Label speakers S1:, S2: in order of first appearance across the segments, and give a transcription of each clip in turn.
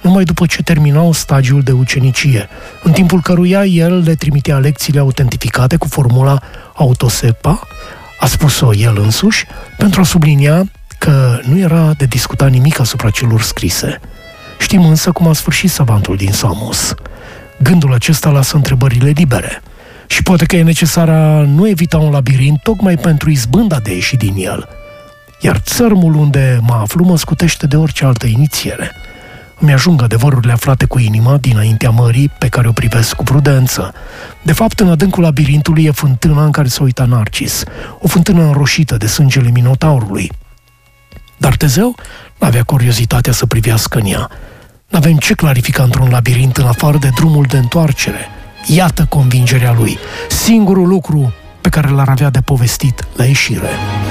S1: numai după ce terminau stagiul de ucenicie, în timpul căruia el le trimitea lecțiile autentificate cu formula Autosepa, a spus-o el însuși, pentru a sublinia că nu era de discutat nimic asupra celor scrise. Știm însă cum a sfârșit savantul din Samos. Gândul acesta lasă întrebările libere și poate că e necesar a nu evita un labirint tocmai pentru izbânda de a ieși din el. Iar țărmul unde mă aflu mă scutește de orice altă inițiere. Îmi ajung adevărurile aflate cu inima dinaintea mării pe care o privesc cu prudență. De fapt, în adâncul labirintului e fântâna în care se uita Narcis, o fântână înroșită de sângele Minotaurului. Dar Tezeu n-avea curiozitatea să privească în ea. N-avem ce clarifica într-un labirint în afară de drumul de întoarcere. Iată convingerea lui, singurul lucru pe care l-ar avea de povestit la ieșire.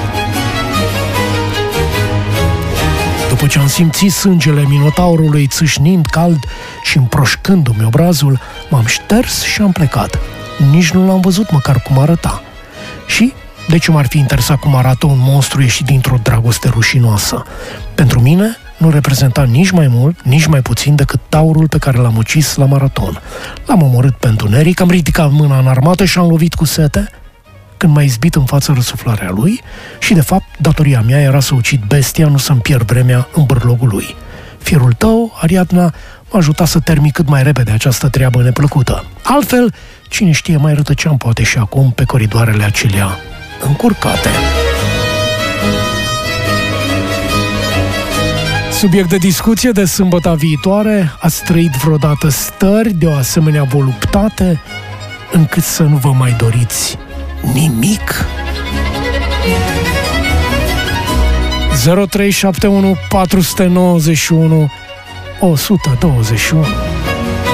S1: După ce am simțit sângele Minotaurului țâșnind cald și împroșcându-mi obrazul, m-am șters și am plecat. Nici nu l-am văzut măcar cum arăta. Și de ce m-ar fi interesat cum arată un monstru ieșit dintr-o dragoste rușinoasă? Pentru mine nu reprezenta nici mai mult, nici mai puțin decât taurul pe care l-am ucis la maraton. L-am omorât pe întuneric, am ridicat mâna în armată și am lovit cu sete, când m-a izbit în față răsuflarea lui și, de fapt, datoria mea era să ucid bestia, nu să-mi pierd vremea în bârlogul lui. Firul tău, Ariadna, m-a ajutat să termin cât mai repede această treabă neplăcută. Altfel, cine știe, mai rătăceam poate și acum pe coridoarele acelea încurcate. Subiect de discuție de sâmbătă viitoare: ați trăit vreodată stări de o asemenea voluptate încât să nu vă mai doriți nimic? 0371 491 121